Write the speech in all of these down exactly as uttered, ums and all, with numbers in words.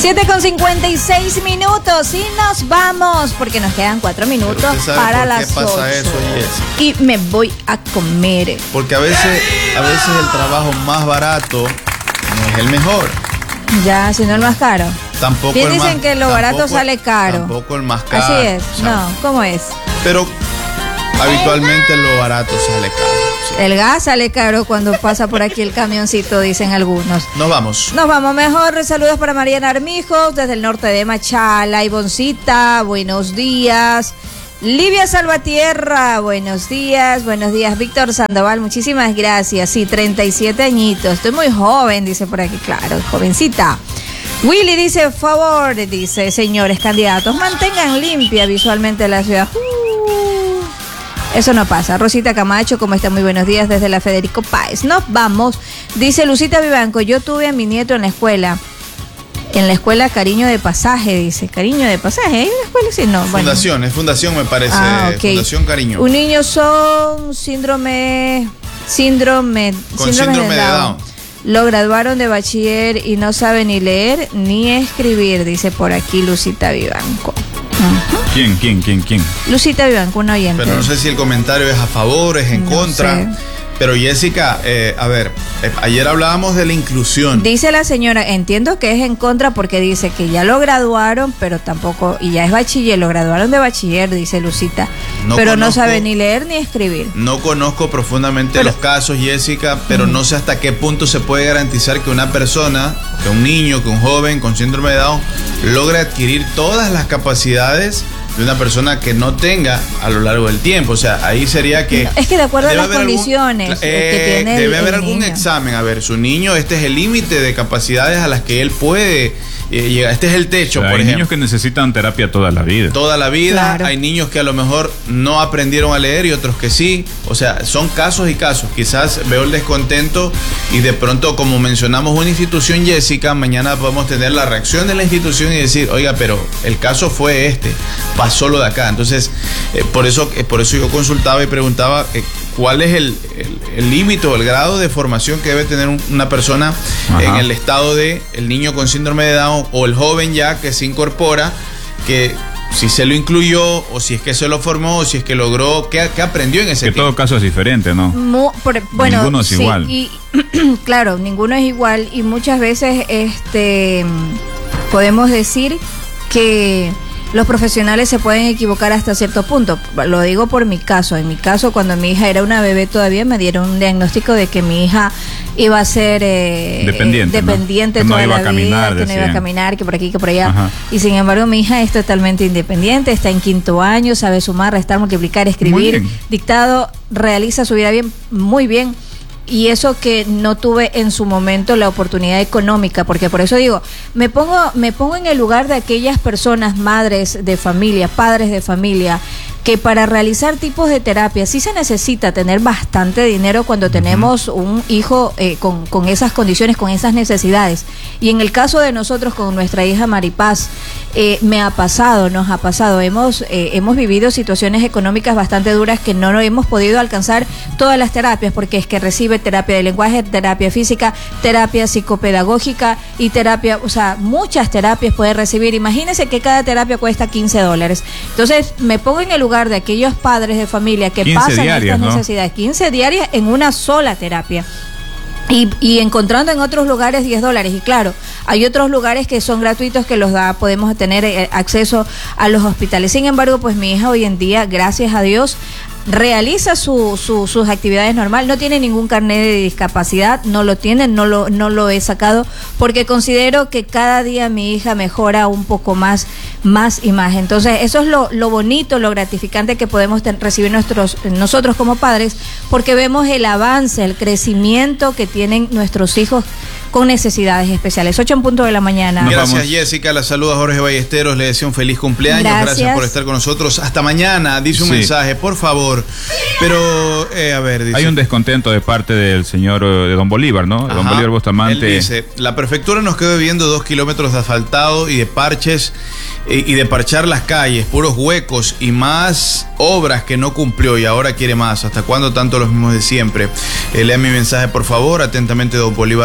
siete con cincuenta y seis minutos y nos vamos porque nos quedan cuatro minutos para las ¿Por qué pasa ocho. eso, Jessy? Y me voy a comer. Porque a veces, a veces el trabajo más barato no es el mejor. Ya, si no el más caro. Tampoco Bien el dicen más, que lo barato tampoco, sale caro. Tampoco el más caro. Así es. O sea, No, ¿cómo es? Pero habitualmente lo barato sale caro. Sí. El gas sale caro cuando pasa por aquí el camioncito, dicen algunos. Nos vamos. Nos vamos mejor. Saludos para Mariana Armijos desde el norte de Machala. Ivoncita, buenos días. Livia Salvatierra, buenos días. Buenos días, Víctor Sandoval, muchísimas gracias. Sí, treinta y siete añitos. Estoy muy joven, dice por aquí, claro, jovencita. Willy dice, favor, dice, señores candidatos, mantengan limpia visualmente la ciudad. Uh, eso no pasa. Rosita Camacho, ¿cómo está? Muy buenos días desde la Federico Páez. Nos vamos. Dice Lucita Vivanco, yo tuve a mi nieto en la escuela. En la escuela Cariño de Pasaje, dice. Cariño de Pasaje, ¿hay una escuela? Sí, no. Fundación, bueno. es Fundación, me parece. Ah, okay. Fundación Cariño. Un niño son síndrome, síndrome, Con síndrome, síndrome de de Down. Down. Lo graduaron de bachiller y no sabe ni leer ni escribir, dice por aquí Lucita Vivanco. Uh-huh. ¿Quién, quién, quién, quién? Lucita Vivanco, una oyente. Pero no sé si el comentario es a favor, es en No contra. sé. Pero Jessica, eh, a ver, eh, ayer hablábamos de la inclusión. Dice la señora, entiendo que es en contra porque dice que ya lo graduaron, pero tampoco, y ya es bachiller, lo graduaron de bachiller, dice Lucita, No pero no conozco- sabe ni leer ni escribir. No conozco profundamente Pero- los casos, Jessica, pero no sé hasta qué punto se puede garantizar que una persona, que un niño, que un joven con síndrome de Down logre adquirir todas las capacidades de una persona que no tenga a lo largo del tiempo. O sea, ahí sería que... Es que de acuerdo a debe las haber algún- condiciones eh, que tiene el- Debe haber el algún niño. examen. A ver, su niño, este es el límite de capacidades a las que él puede eh, llegar. Este es el techo, O sea, por hay ejemplo. niños que necesitan terapia toda la vida. Toda la vida, Claro. hay niños que a lo mejor no aprendieron a leer y otros que sí, o sea, son casos y casos. Quizás veo el descontento y de pronto, como mencionamos una institución, Jessica, mañana podemos tener la reacción de la institución y decir, oiga, pero el caso fue este, pasó lo de acá. Entonces, eh, por eso eh, por eso yo consultaba y preguntaba eh, cuál es el el límite o el grado de formación que debe tener un- una persona Ajá. en el estado de el niño con síndrome de Down o el joven ya que se incorpora, que si se lo incluyó o si es que se lo formó o si es que logró, ¿qué, qué aprendió en ese Que tiempo? todo caso es diferente, ¿no? Mu- por- bueno, Ninguno es sí, igual. Y, claro, ninguno es igual y muchas veces este podemos decir que los profesionales se pueden equivocar hasta cierto punto. Lo digo por mi caso. En mi caso, cuando mi hija era una bebé todavía, me dieron un diagnóstico de que mi hija iba a ser eh, Dependiente, ¿no? dependiente Que no toda iba la a caminar, vida, que no iba a decían. caminar, que por aquí, que por allá. Ajá. Y sin embargo, mi hija es totalmente independiente, está en quinto año, sabe sumar, restar, multiplicar, escribir, bien. dictado, realiza su vida bien, muy bien. Y eso que no tuve en su momento la oportunidad económica, porque por eso digo, me pongo, me pongo en el lugar de aquellas personas, madres de familia, padres de familia, que para realizar tipos de terapia sí se necesita tener bastante dinero cuando tenemos un hijo eh, con, con esas condiciones, con esas necesidades. Y en el caso de nosotros con nuestra hija Maripaz, eh, me ha pasado, nos ha pasado, hemos, eh, hemos vivido situaciones económicas bastante duras que no hemos podido alcanzar todas las terapias, porque es que recibe terapia de lenguaje, terapia física, terapia psicopedagógica y terapia, o sea, muchas terapias puede recibir. Imagínense que cada terapia cuesta quince dólares. Entonces, me pongo en el lugar de aquellos padres de familia que quince pasan diarias, estas ¿no? necesidades, quince diarias en una sola terapia. Y, y encontrando en otros lugares diez dólares. Y claro, hay otros lugares que son gratuitos que los da, podemos tener eh, acceso a los hospitales. Sin embargo, pues mi hija hoy en día, gracias a Dios, realiza su, su, sus actividades normal, no tiene ningún carnet de discapacidad, no lo tiene, no lo, no lo he sacado, porque considero que cada día mi hija mejora un poco más, más y más. Entonces, eso es lo, lo bonito, lo gratificante que podemos ten, recibir nuestros, nosotros como padres, porque vemos el avance, el crecimiento que tienen nuestros hijos con necesidades especiales. ocho en punto de la mañana. Nos Gracias, vamos. Jessica. La saluda Jorge Ballesteros. Le deseo un feliz cumpleaños. Gracias, Gracias por estar con nosotros. Hasta mañana. Dice un Sí. mensaje, por favor. Pero, eh, a ver, dice. Hay un descontento de parte del señor eh, de Don Bolívar, ¿no? De Don Ajá. Bolívar Bustamante. Él dice, la prefectura nos quedó viendo dos kilómetros de asfaltado y de parches eh, y de parchar las calles, puros huecos y más obras que no cumplió y ahora quiere más. ¿Hasta cuándo tanto los mismos de siempre? Eh, lea mi mensaje, por favor. Atentamente, Don Bolívar Sí, Bustamante.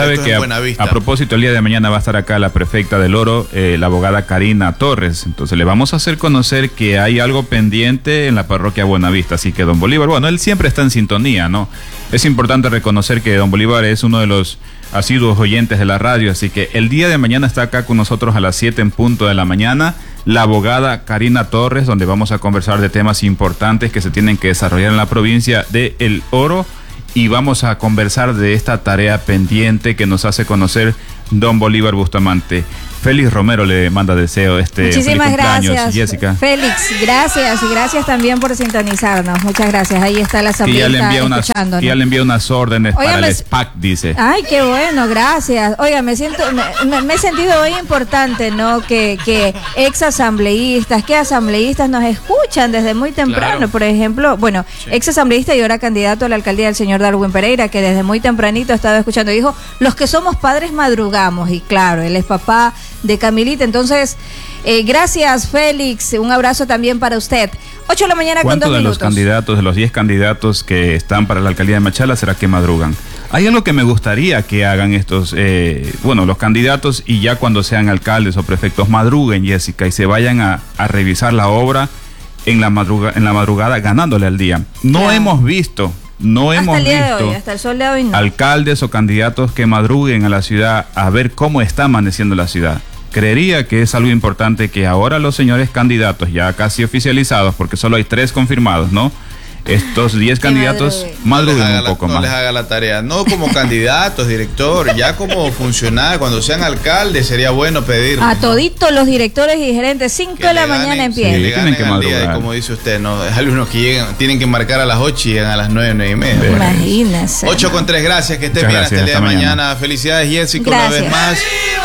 sabe esto que es en a, Buenavista. a propósito, el día de mañana va a estar acá la prefecta del Oro, eh, la abogada Karina Torres. Entonces le vamos a hacer conocer que hay algo pendiente en la parroquia Buenavista. Así que don Bolívar, bueno, él siempre está en sintonía, ¿no? Es importante reconocer que don Bolívar es uno de los asiduos oyentes de la radio. Así que el día de mañana está acá con nosotros a las siete en punto de la mañana la abogada Karina Torres, donde vamos a conversar de temas importantes que se tienen que desarrollar en la provincia de El Oro. Y vamos a conversar de esta tarea pendiente que nos hace conocer don Bolívar Bustamante. Félix Romero le manda deseo este Muchísimas feliz cumpleaños, gracias, Jessica. Félix, gracias y gracias también por sintonizarnos. Muchas gracias. Ahí está la Y asamblea ya le envía unas, escuchándonos. y ya le envía unas órdenes Oiga, para me- el SPAC, dice. Ay, qué bueno, gracias. Oiga, me siento, me, me- me he sentido hoy importante, ¿no? Que, que ex asambleístas, que asambleístas nos escuchan desde muy temprano. Claro. Por ejemplo, bueno, Sí. ex asambleísta y ahora candidato a la alcaldía del señor Darwin Pereira, que desde muy tempranito estaba escuchando. Dijo, los que somos padres madrugamos. Y claro, él es papá de Camilita. Entonces, eh, gracias, Félix. Un abrazo también para usted. ocho de la mañana con ¿Cuántos dos de minutos. los candidatos, de los diez candidatos que están para la alcaldía de Machala, será que madrugan? Hay algo que me gustaría que hagan estos, eh, bueno, los candidatos, y ya cuando sean alcaldes o prefectos, madruguen, Jessica, y se vayan a, a revisar la obra en la, madruga, en la madrugada, ganándole al día. No Claro. hemos visto, no Hasta hemos el día visto de hoy, hasta el sol de hoy no. alcaldes o candidatos que madruguen a la ciudad a ver cómo está amaneciendo la ciudad. Creería que es algo importante que ahora los señores candidatos, ya casi oficializados, porque solo hay tres confirmados, ¿no? Estos diez Que candidatos madruguen. No les madruguen haga un la- poco no más. les haga la tarea, no como candidatos, director, ya como funcionarios, cuando sean alcaldes sería bueno pedir. A toditos los directores y gerentes, cinco Que de la le mañana ganen, empieza. Sí, le tienen ganen que al día, madrugar. y como dice usted, no, hay algunos que llegan, tienen que marcar a las ocho y llegan a las nueve, nueve y media. Sí. Bueno. Imagínese. ocho con tres, gracias, que estés Muchas bien hasta el día gracias, de hasta mañana. mañana. Felicidades, Jessica, una Gracias. vez más.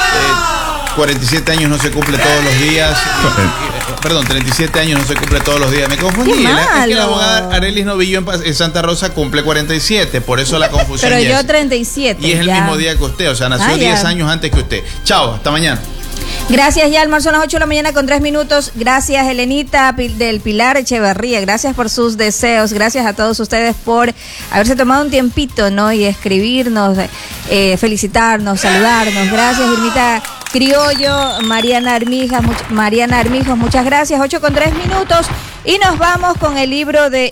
Eh, cuarenta y siete años no se cumple todos los días. Eh, eh, Perdón, treinta y siete años no se cumple todos los días. Me confundí. ¡Qué La- Es que malo! la abogada Arelis Novillo en, Pas- en Santa Rosa cumple cuarenta y siete, por eso la confusión. Pero yo Jessica. treinta y siete. Y es el ya. mismo día que usted, o sea, nació Ah, ya. diez años antes que usted. Chao, hasta mañana. Gracias, Yalmar. Son las ocho de la mañana con tres minutos. Gracias, Elenita Pil- del Pilar Echeverría. Gracias por sus deseos. Gracias a todos ustedes por haberse tomado un tiempito, ¿no? Y escribirnos, eh, felicitarnos, saludarnos. Gracias, Irmita Criollo, Mariana Armijas, much- Mariana Armijos, muchas gracias. ocho con tres minutos. Y nos vamos con el libro de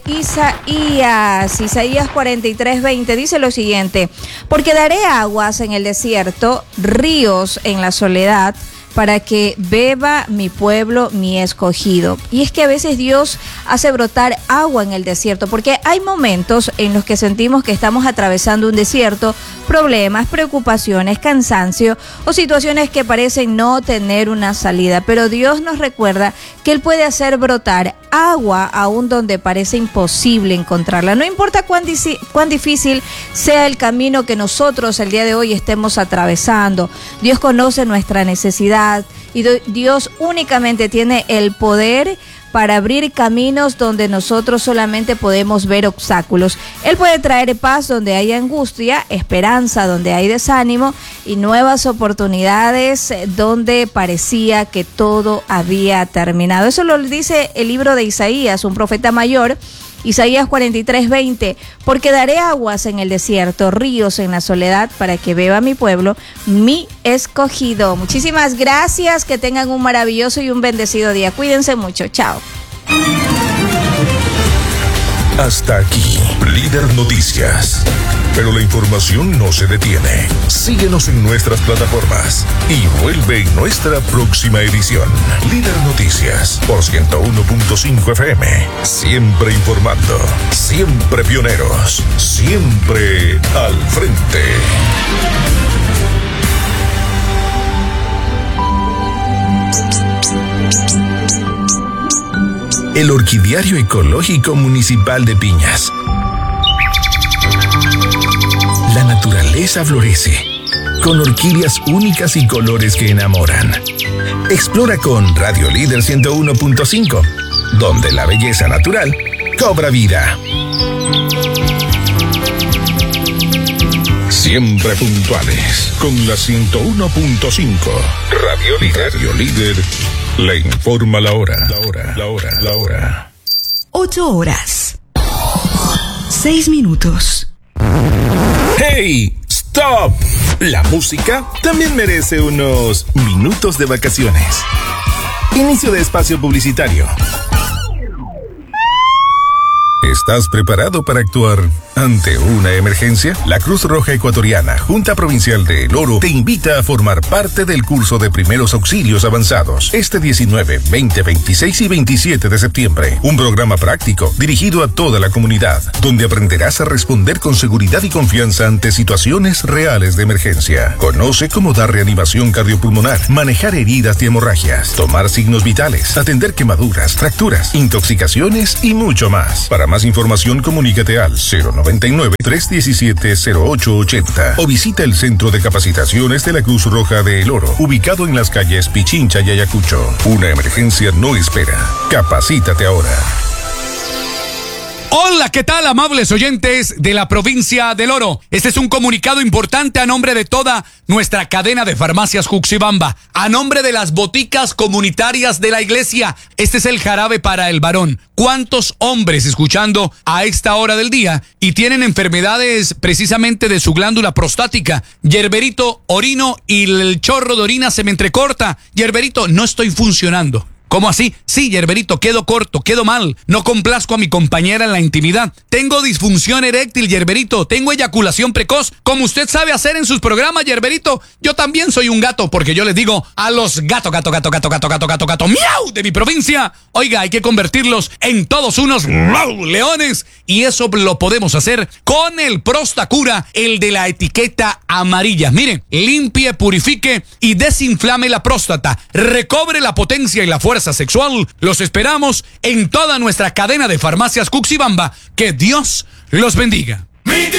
Isaías. Isaías cuarenta y tres veinte dice lo siguiente: porque daré aguas en el desierto, ríos en la soledad, para que beba mi pueblo, mi escogido. Y es que a veces Dios hace brotar agua en el desierto, porque hay momentos en los que sentimos que estamos atravesando un desierto, problemas, preocupaciones, cansancio o situaciones que parecen no tener una salida. Pero Dios nos recuerda que Él puede hacer brotar agua aún donde parece imposible encontrarla. No importa cuán, disi- cuán difícil sea el camino que nosotros el día de hoy estemos atravesando. Dios conoce nuestra necesidad y do- Dios únicamente tiene el poder para abrir caminos donde nosotros solamente podemos ver obstáculos. Él puede traer paz donde hay angustia, esperanza donde hay desánimo y nuevas oportunidades eh, donde parecía que todo había terminado. Eso lo dice el libro de Isaías, un profeta mayor. Isaías cuarenta y tres veinte, porque daré aguas en el desierto, ríos en la soledad, para que beba mi pueblo, mi escogido. Muchísimas gracias, que tengan un maravilloso y un bendecido día. Cuídense mucho, chao. Hasta aquí, Líder Noticias. Pero la información no se detiene. Síguenos en nuestras plataformas y vuelve en nuestra próxima edición. Líder Noticias por ciento uno punto cinco F M. Siempre informando, siempre pioneros, siempre al frente. El Orquidiario Ecológico Municipal de Piñas. La naturaleza florece, con orquídeas únicas y colores que enamoran. Explora con Radio Líder ciento uno punto cinco, donde la belleza natural cobra vida. Siempre puntuales, con la ciento uno punto cinco. Radio Líder. Radio Líder le informa la hora. La hora, la hora, la hora. Ocho horas. Seis minutos. ¡Hey! ¡Stop! Stop. La música también merece unos minutos de vacaciones. Inicio de espacio publicitario. ¿Estás preparado para actuar ante una emergencia? La Cruz Roja Ecuatoriana, Junta Provincial de El Oro, te invita a formar parte del curso de primeros auxilios avanzados este diecinueve, veinte, veintiséis y veintisiete de septiembre. Un programa práctico dirigido a toda la comunidad, donde aprenderás a responder con seguridad y confianza ante situaciones reales de emergencia. Conoce cómo dar reanimación cardiopulmonar, manejar heridas y hemorragias, tomar signos vitales, atender quemaduras, fracturas, intoxicaciones y mucho más. Para más información, comunícate al cero noventa y nueve, trescientos diecisiete, cero ocho ochenta o visita el Centro de Capacitaciones de la Cruz Roja de El Oro, ubicado en las calles Pichincha y Ayacucho. Una emergencia no espera. Capacítate ahora. Hola, ¿qué tal, amables oyentes de la provincia del Oro? Este es un comunicado importante a nombre de toda nuestra cadena de farmacias Juxibamba, a nombre de las boticas comunitarias de la iglesia. Este es el jarabe para el varón. ¿Cuántos hombres escuchando a esta hora del día y tienen enfermedades precisamente de su glándula prostática? Yerberito, orino y el chorro de orina se me entrecorta. Yerberito, no estoy funcionando. ¿Cómo así? Sí, Yerberito, quedo corto, quedo mal, no complazco a mi compañera en la intimidad. Tengo disfunción eréctil, Yerberito, tengo eyaculación precoz, como usted sabe hacer en sus programas, Yerberito. Yo también soy un gato, porque yo les digo a los gato, gato, gato, gato, gato, gato, gato, gato, miau de mi provincia. Oiga, hay que convertirlos en todos unos miau, leones, y eso lo podemos hacer con el Prostacura, el de la etiqueta amarilla. Mire, limpie, purifique y desinflame la próstata, recobre la potencia y la fuerza sexual. Los esperamos en toda nuestra cadena de farmacias Juxibamba. Que Dios los bendiga.